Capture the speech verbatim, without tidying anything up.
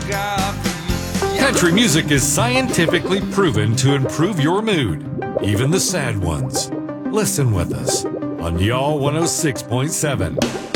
got for you. Country music is scientifically proven to improve your mood, even the sad ones. Listen with us on Y'all one oh six point seven.